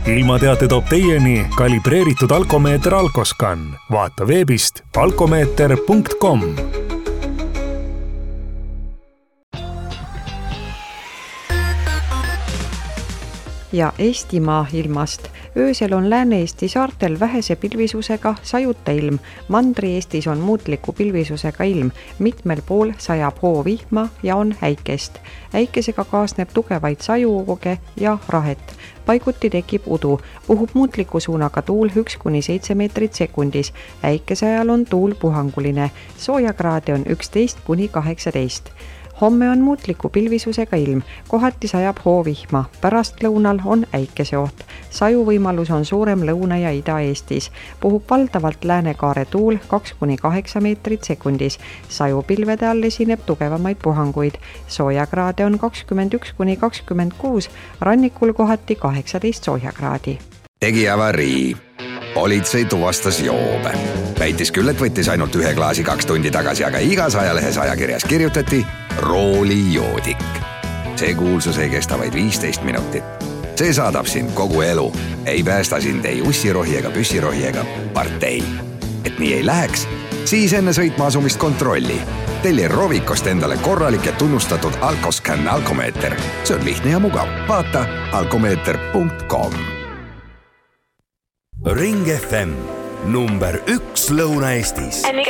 ilmateate toob teieni kalibreeritud alkomeeter Alkoscan. Vaata veebist alkomeeter.com. Ja Eestimaa ilmast. Öösel on Lääne-Eesti saartel vähese pilvisusega sajuta ilm. Mandri-Eestis on muutliku pilvisusega ilm. Mitmel pool sajab hoovihma ja on äikest. Äikesega kaasneb tugevaid sajuvooge ja rahet. Paiguti tekib udu. Puhub muutliku suunaga tuul 1–7 meetrit sekundis. Äikese ajal on tuul puhanguline. Soojakraade on 11–18. Homme on muutliku pilvisusega ilm, kohati sajab hoovihma, pärastlõunal on äikeseoht. Sajuvõimalus on suurem Lõuna- ja Ida-Eestis. Puhub valdavalt läänekaare tuul 2–8 meetrit sekundis. Sajupilvede all esineb tugevamaid puhanguid. Soojakraade on 21–26, rannikul kohati 18 soojakraadi. Tegi avarii. Politsei tuvastas joobe. Väitis küll, et võttis ainult 1 klaasi 2 tundi tagasi, aga igas ajalehes ajakirjas kirjutati roolijoodik. See kuulsus ei kesta vaid 15 minutit. See saadab sind kogu elu. Ei päästa sind ei ussirohi ega püssirohi ega partei. Et nii ei läheks, siis enne sõitma asumist kontrolli. Telli Rovikost endale korralik ja tunnustatud Alkoscan alkomeeter. See on lihtne ja mugav. Vaata alkomeeter.com. Ring FM, number 1 Lõuna-Eestis.